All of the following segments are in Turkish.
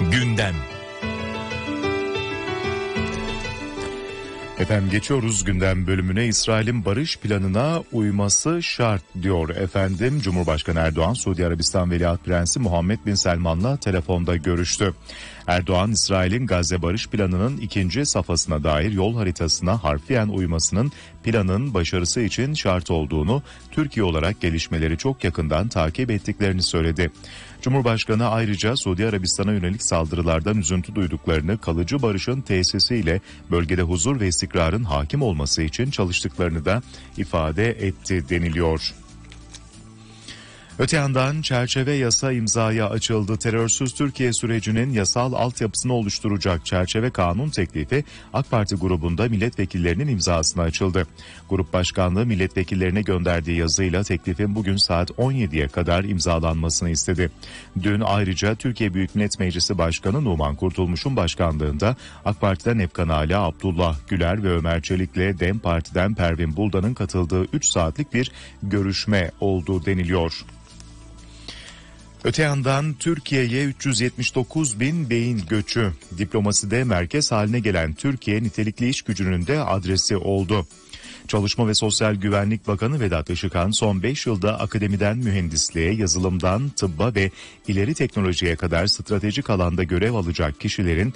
Gündem. Efendim geçiyoruz gündem bölümüne. İsrail'in barış planına uyması şart diyor efendim. Cumhurbaşkanı Erdoğan, Suudi Arabistan Veliaht Prensi Muhammed Bin Selman'la telefonda görüştü. Erdoğan, İsrail'in Gazze barış planının ikinci safhasına dair yol haritasına harfiyen uymasının planın başarısı için şart olduğunu, Türkiye olarak gelişmeleri çok yakından takip ettiklerini söyledi. Cumhurbaşkanı ayrıca Suudi Arabistan'a yönelik saldırılardan üzüntü duyduklarını, kalıcı barışın tesisiyle bölgede huzur ve istikrarın hakim olması için çalıştıklarını da ifade etti deniliyor. Öte yandan çerçeve yasa imzaya açıldı. Terörsüz Türkiye sürecinin yasal altyapısını oluşturacak çerçeve kanun teklifi AK Parti grubunda milletvekillerinin imzasına açıldı. Grup başkanlığı milletvekillerine gönderdiği yazıyla teklifin bugün saat 17'ye kadar imzalanmasını istedi. Dün ayrıca Türkiye Büyük Millet Meclisi Başkanı Numan Kurtulmuş'un başkanlığında AK Parti'den Efkan Ala, Abdullah Güler ve Ömer Çelik'le DEM Parti'den Pervin Buldan'ın katıldığı 3 saatlik bir görüşme olduğu deniliyor. Öte yandan Türkiye'ye 379 bin beyin göçü, diplomaside merkez haline gelen Türkiye nitelikli iş gücünün de adresi oldu. Çalışma ve Sosyal Güvenlik Bakanı Vedat Işıkhan son 5 yılda akademiden mühendisliğe, yazılımdan tıbba ve ileri teknolojiye kadar stratejik alanda görev alacak kişilerin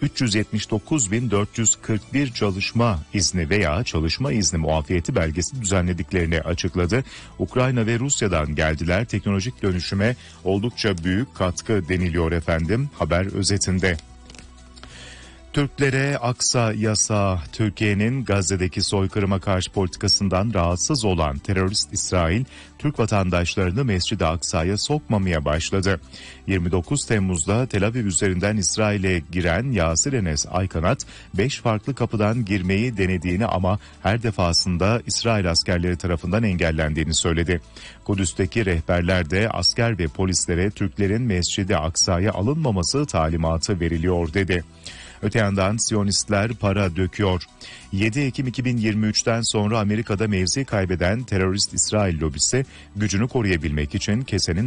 379.441 çalışma izni veya çalışma izni muafiyeti belgesi düzenlediklerini açıkladı. Ukrayna ve Rusya'dan geldiler. Teknolojik dönüşüme oldukça büyük katkı deniliyor efendim haber özetinde. Türklere aksa yasağı. Türkiye'nin Gazze'deki soykırıma karşı politikasından rahatsız olan terörist İsrail, Türk vatandaşlarını Mescid-i Aksa'ya sokmamaya başladı. 29 Temmuz'da Tel Aviv üzerinden İsrail'e giren Yasir Enes Aykanat, 5 farklı kapıdan girmeyi denediğini ama her defasında İsrail askerleri tarafından engellendiğini söyledi. Kudüs'teki rehberler de asker ve polislere Türklerin Mescid-i Aksa'ya alınmaması talimatı veriliyor dedi. Öte yandan Siyonistler para döküyor. 7 Ekim 2023'ten sonra Amerika'da mevzi kaybeden terörist İsrail lobisi gücünü koruyabilmek için kesenin